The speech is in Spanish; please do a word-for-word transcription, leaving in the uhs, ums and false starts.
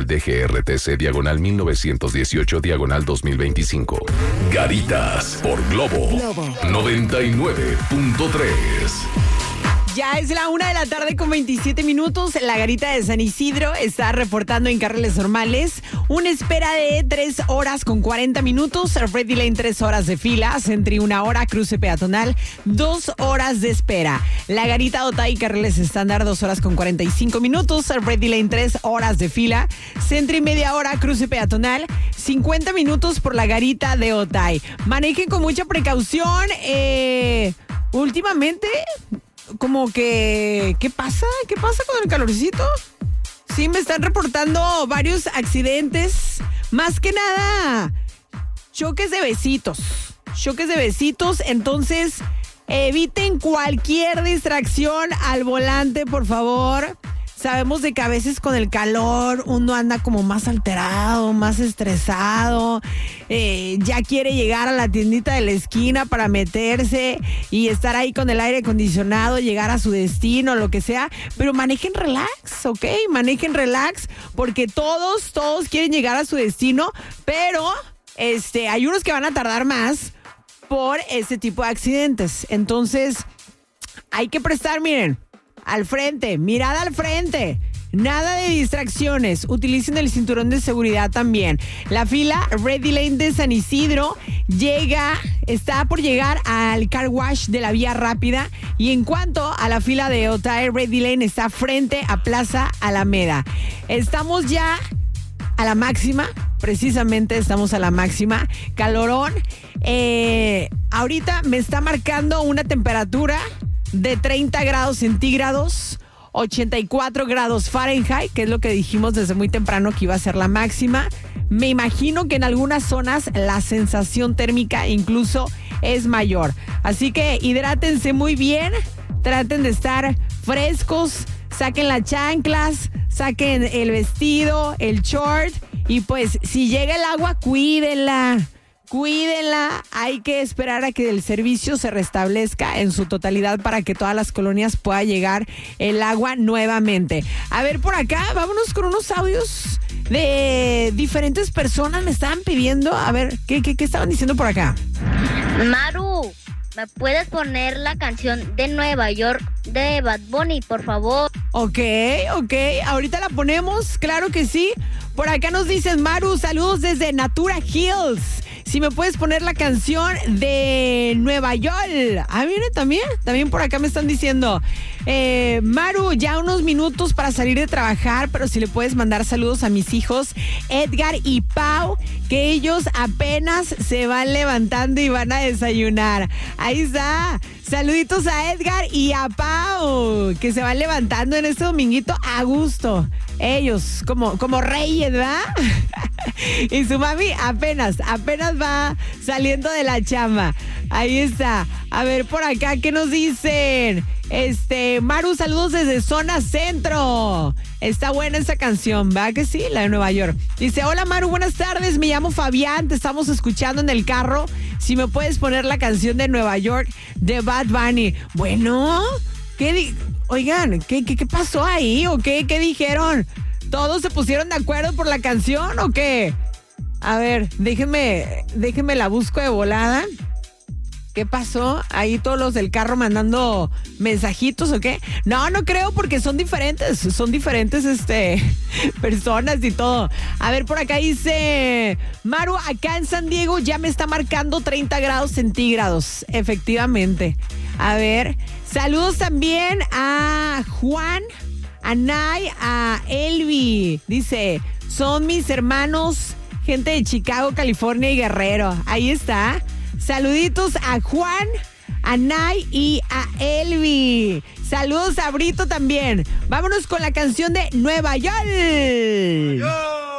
diagonal D G R T C, diagonal mil novecientos dieciocho, diagonal dos mil veinticinco. Garitas por Globo, Globo. noventa y nueve punto tres. Ya es la una de la tarde con veintisiete minutos. La Garita de San Isidro está reportando en carriles normales una espera de tres horas con cuarenta minutos. Ready Lane tres horas de fila. Sentry una hora. Cruce peatonal dos horas de espera. La Garita de Otay, carriles estándar dos horas con cuarenta y cinco minutos. Ready Lane tres horas de fila. Sentry media hora. Cruce peatonal cincuenta minutos por la Garita de Otay. Manejen con mucha precaución. Eh, últimamente... Como que, ¿qué pasa? ¿Qué pasa con el calorcito? Sí, me están reportando varios accidentes. Más que nada, choques de besitos. Choques de besitos. Entonces, eviten cualquier distracción al volante, por favor. Sabemos de que a veces con el calor uno anda como más alterado, más estresado, eh, ya quiere llegar a la tiendita de la esquina para meterse y estar ahí con el aire acondicionado, llegar a su destino, lo que sea, pero manejen relax, ¿ok? Manejen relax, porque todos, todos quieren llegar a su destino, pero este, hay unos que van a tardar más por ese tipo de accidentes. Entonces, hay que prestar, miren, al frente, mirada al frente. Nada de distracciones. Utilicen el cinturón de seguridad también. La fila Ready Lane de San Isidro llega, está por llegar al car wash de la vía rápida. Y en cuanto a la fila de Otay, Ready Lane está frente a Plaza Alameda. Estamos ya a la máxima. Precisamente estamos a la máxima. Calorón. Eh, ahorita me está marcando una temperatura de treinta grados centígrados, ochenta y cuatro grados Fahrenheit, que es lo que dijimos desde muy temprano que iba a ser la máxima. Me imagino que en algunas zonas la sensación térmica incluso es mayor. Así que hidrátense muy bien, traten de estar frescos, saquen las chanclas, saquen el vestido, el short y pues si llega el agua, cuídenla. Cuídenla, hay que esperar a que el servicio se restablezca en su totalidad para que todas las colonias pueda llegar el agua nuevamente. A ver, por acá, vámonos con unos audios de diferentes personas. Me estaban pidiendo, a ver, ¿qué, qué, qué estaban diciendo por acá? Maru, ¿me puedes poner la canción de Nueva York de Bad Bunny, por favor? Ok, ok, ahorita la ponemos, claro que sí. Por acá nos dicen, Maru, saludos desde Natura Hills. Si me puedes poner la canción de Nueva York. Ah, mire, también, también por acá me están diciendo, eh, Maru, ya unos minutos para salir de trabajar, pero si le puedes mandar saludos a mis hijos, Edgar y Pau, que ellos apenas se van levantando y van a desayunar. Ahí está. Saluditos a Edgar y a Pau, que se van levantando en este dominguito a gusto. Ellos, como, como reyes, ¿verdad? Y su mami apenas, apenas va saliendo de la chamba. Ahí está. A ver, por acá, ¿qué nos dicen? Este, Maru, saludos desde Zona Centro. Está buena esa canción, ¿verdad que sí? La de Nueva York. Dice, hola Maru, buenas tardes, me llamo Fabián, te estamos escuchando en el carro. Si me puedes poner la canción de Nueva York de Bad Bunny. Bueno, ¿qué di- Oigan, ¿qué, qué, ¿qué pasó ahí? ¿O qué? ¿Qué dijeron? ¿Todos se pusieron de acuerdo por la canción o qué? A ver, déjenme, déjenme la busco de volada. ¿Qué pasó? Ahí todos los del carro mandando mensajitos o qué. No, no creo porque son diferentes, son diferentes este, personas y todo. A ver, por acá dice, Maru, acá en San Diego ya me está marcando treinta grados centígrados, efectivamente. A ver, saludos también a Juan, a Nay, a Elvi. Dice, son mis hermanos, gente de Chicago, California y Guerrero. Ahí está. Saluditos a Juan, a Nay y a Elvi. Saludos a Brito también. Vámonos con la canción de Nueva York. Nueva York.